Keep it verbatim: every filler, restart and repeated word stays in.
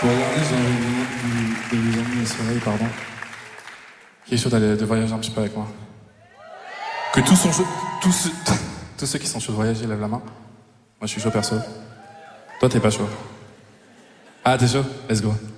Pour regarder, j'ai envie de vous emmener au soleil, pardon. Qui est chaud d'aller de voyager un petit peu avec moi? Que tous sont chauds, tous, ceux- tous ceux qui sont chauds de voyager, lèvent la main. Moi, je suis chaud perso. Toi, t'es pas chaud. Ah, t'es chaud? Let's go.